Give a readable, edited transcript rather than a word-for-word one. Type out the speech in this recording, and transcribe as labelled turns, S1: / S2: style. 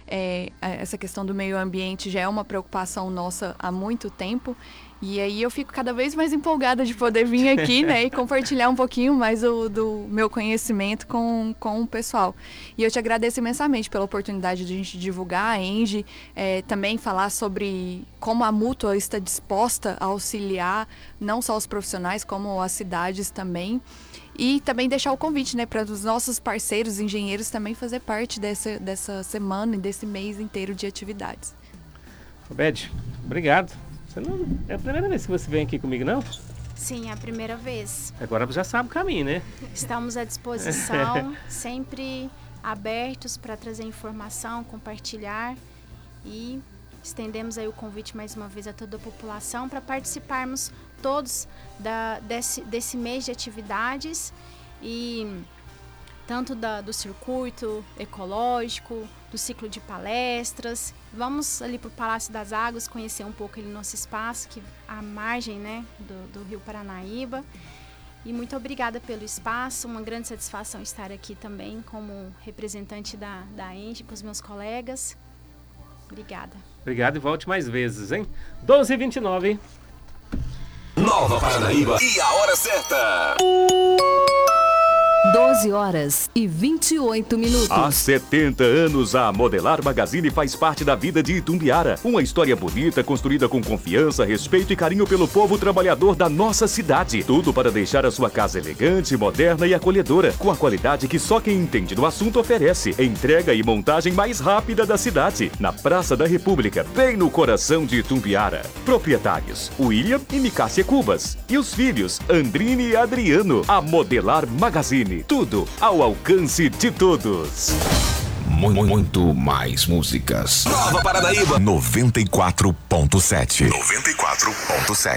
S1: essa questão do meio ambiente já é uma preocupação nossa há muito tempo. E aí eu fico cada vez mais empolgada de poder vir aqui, né, e compartilhar um pouquinho mais do meu conhecimento com o pessoal. E eu te agradeço imensamente pela oportunidade de a gente divulgar a ENGIE, também falar sobre como a Mútua está disposta a auxiliar não só os profissionais, como as cidades também. E também deixar o convite, né, para os nossos parceiros engenheiros também fazer parte dessa semana e desse mês inteiro de atividades.
S2: Beth, obrigado. Você não, é a primeira vez que você vem aqui comigo, não?
S3: Sim, é a primeira vez.
S2: Agora você já sabe o caminho, né?
S3: Estamos à disposição, sempre abertos para trazer informação, compartilhar e estendemos aí o convite mais uma vez a toda a população para participarmos todos desse mês de atividades e tanto do circuito ecológico, do ciclo de palestras. Vamos ali para o Palácio das Águas, conhecer um pouco ali nosso espaço, que à margem, né, do Rio Paranaíba. E muito obrigada pelo espaço, uma grande satisfação estar aqui também como representante da ENGIE com os meus colegas. Obrigada.
S2: Obrigado e volte mais vezes, hein? 12h29.
S4: Nova Paranaíba e a hora certa.
S5: 12h28.
S6: Há 70 anos, a Modelar Magazine faz parte da vida de Itumbiara. Uma história bonita, construída com confiança, respeito e carinho pelo povo trabalhador da nossa cidade. Tudo para deixar a sua casa elegante, moderna e acolhedora, com a qualidade que só quem entende do assunto oferece. Entrega e montagem mais rápida da cidade, na Praça da República, bem no coração de Itumbiara. Proprietários, William e Micácia Cubas. E os filhos, Andrine e Adriano. A Modelar Magazine. Tudo ao alcance de todos.
S4: Muito mais músicas. Nova Paranaíba 94.7. 94.7.